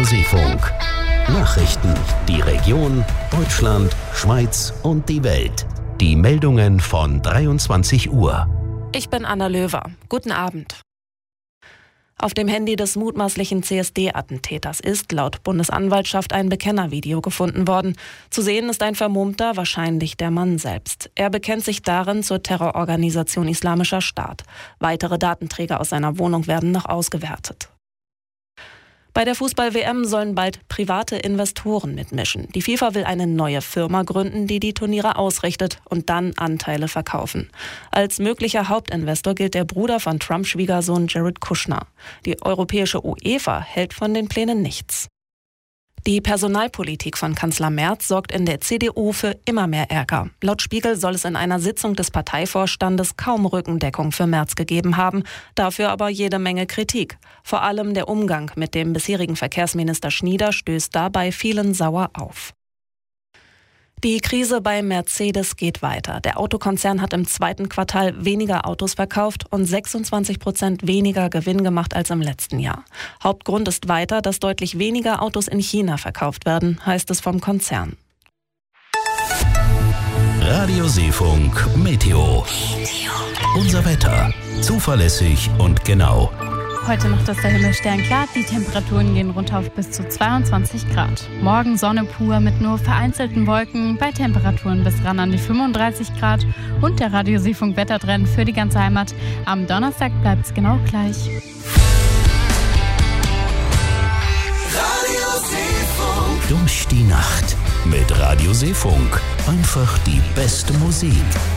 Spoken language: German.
Seefunk. Nachrichten, die Region, Deutschland, Schweiz und die Welt. Die Meldungen von 23 Uhr. Ich bin Anna Löwer. Guten Abend. Auf dem Handy des mutmaßlichen CSD-Attentäters ist laut Bundesanwaltschaft ein Bekennervideo gefunden worden. Zu sehen ist ein Vermummter, wahrscheinlich der Mann selbst. Er bekennt sich darin zur Terrororganisation Islamischer Staat. Weitere Datenträger aus seiner Wohnung werden noch ausgewertet. Bei der Fußball-WM sollen bald private Investoren mitmischen. Die FIFA will eine neue Firma gründen, die die Turniere ausrichtet und dann Anteile verkaufen. Als möglicher Hauptinvestor gilt der Bruder von Trumps Schwiegersohn Jared Kushner. Die europäische UEFA hält von den Plänen nichts. Die Personalpolitik von Kanzler Merz sorgt in der CDU für immer mehr Ärger. Laut Spiegel soll es in einer Sitzung des Parteivorstandes kaum Rückendeckung für Merz gegeben haben, dafür aber jede Menge Kritik. Vor allem der Umgang mit dem bisherigen Verkehrsminister Schnieder stößt dabei vielen sauer auf. Die Krise bei Mercedes geht weiter. Der Autokonzern hat im zweiten Quartal weniger Autos verkauft und 26% weniger Gewinn gemacht als im letzten Jahr. Hauptgrund ist weiter, dass deutlich weniger Autos in China verkauft werden, heißt es vom Konzern. Radio Seefunk Meteo. Unser Wetter. Zuverlässig und genau. Heute Nacht ist der Himmel sternklar, die Temperaturen gehen runter auf bis zu 22 Grad. Morgen Sonne pur mit nur vereinzelten Wolken bei Temperaturen bis ran an die 35 Grad und der Radio Seefunk Wettertrend für die ganze Heimat. Am Donnerstag bleibt es genau gleich. Radio Seefunk. Durch die Nacht mit Radio Seefunk. Einfach die beste Musik.